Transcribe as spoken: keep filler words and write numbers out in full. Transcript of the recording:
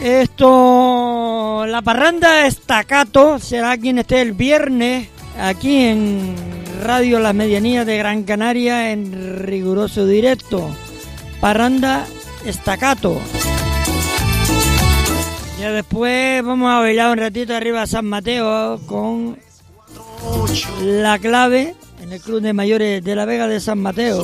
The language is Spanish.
Esto, la parranda Estacato será quien esté el viernes aquí en Radio Las Medianías de Gran Canaria en riguroso directo. Parranda Estacato. Ya después vamos a bailar un ratito arriba a San Mateo con La Clave en el Club de Mayores de la Vega de San Mateo.